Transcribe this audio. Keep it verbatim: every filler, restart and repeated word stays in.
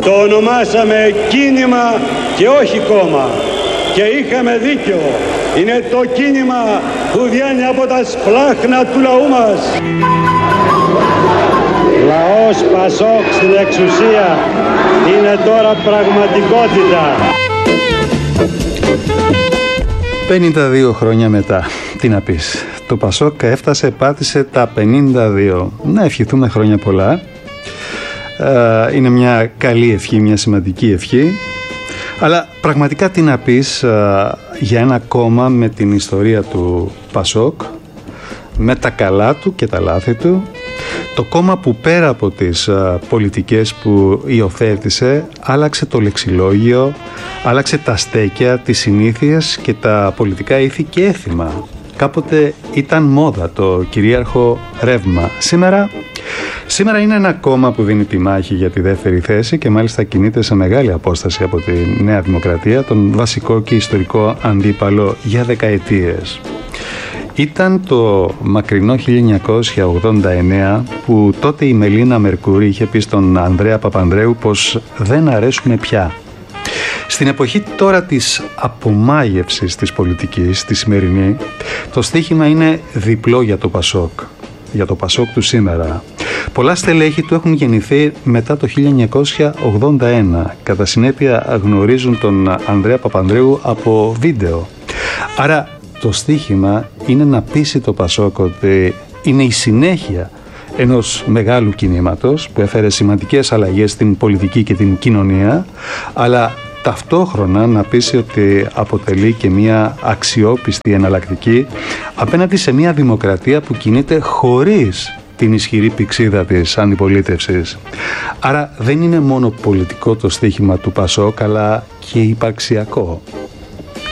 Το ονομάσαμε κίνημα και όχι κόμμα. Και είχαμε δίκιο. Είναι το κίνημα που βγαίνει από τα σπλάχνα του λαού μας. Λαός Πασόκ στην εξουσία είναι τώρα πραγματικότητα. πενήντα δύο χρόνια μετά, τι να πεις. Το Πασόκ έφτασε, πάτησε τα πενήντα δύο. Να ευχηθούμε χρόνια πολλά. Είναι μια καλή ευχή, μια σημαντική ευχή. Αλλά πραγματικά τι να πεις για ένα κόμμα με την ιστορία του Πασόκ, με τα καλά του και τα λάθη του, το κόμμα που πέρα από τις πολιτικές που υιοθέτησε άλλαξε το λεξιλόγιο, άλλαξε τα στέκια, τις συνήθειες και τα πολιτικά ήθη και έθιμα. Κάποτε ήταν μόδα το κυρίαρχο ρεύμα. Σήμερα, σήμερα είναι ένα κόμμα που δίνει τη μάχη για τη δεύτερη θέση και μάλιστα κινείται σε μεγάλη απόσταση από τη Νέα Δημοκρατία, τον βασικό και ιστορικό αντίπαλο για δεκαετίες. Ήταν το μακρινό χίλια εννιακόσια ογδόντα εννέα που τότε η Μελίνα Μερκούρη είχε πει στον Ανδρέα Παπανδρέου πως δεν αρέσουμε πια. Στην εποχή τώρα της απομάγευσης της πολιτικής, τη σημερινή, το στίχημα είναι διπλό για το Πασόκ, για το Πασόκ του σήμερα. Πολλά στελέχη του έχουν γεννηθεί μετά το χίλια εννιακόσια ογδόντα ένα. Κατά συνέπεια γνωρίζουν τον Ανδρέα Παπανδρέου από βίντεο. Άρα το στίχημα είναι να πείσει το Πασόκ ότι είναι η συνέχεια ενός μεγάλου κινήματος που έφερε σημαντικές αλλαγές στην πολιτική και την κοινωνία, αλλά ταυτόχρονα να πείσει ότι αποτελεί και μια αξιόπιστη εναλλακτική απέναντι σε μια δημοκρατία που κινείται χωρίς την ισχυρή πυξίδα της αντιπολίτευσης. Άρα δεν είναι μόνο πολιτικό το στίχημα του Πασόκ, αλλά και υπαρξιακό.